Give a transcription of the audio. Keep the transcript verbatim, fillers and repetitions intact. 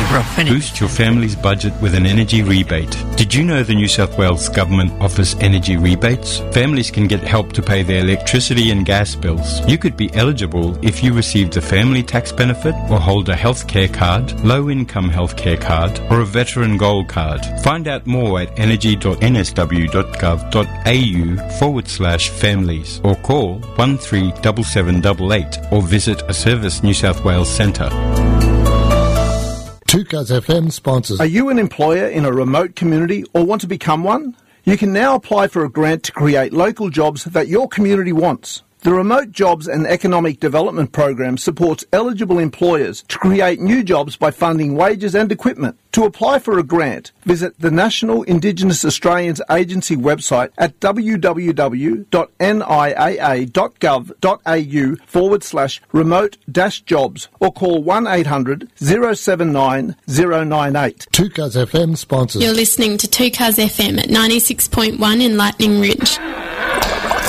Boost your family's budget with an energy rebate. Did you know the New South Wales Government offers energy rebates? Families can get help to pay their electricity and gas bills. You could be eligible if you received a family tax benefit or hold a healthcare card, low-income healthcare card, or a veteran gold card. Find out more at energy.nsw.gov.au forward slash families or call one three seven seven eight eight or visit a Service New South Wales centre. two Cuz F M sponsors. Are you an employer in a remote community or want to become one? You can now apply for a grant to create local jobs that your community wants. The Remote Jobs and Economic Development Program supports eligible employers to create new jobs by funding wages and equipment. To apply for a grant, visit the National Indigenous Australians Agency website at www.niaa.gov.au forward slash remote dash jobs or call one eight hundred oh seven nine oh nine eight. two Cuz F M sponsors. You're listening to two Cuz F M at ninety-six point one in Lightning Ridge.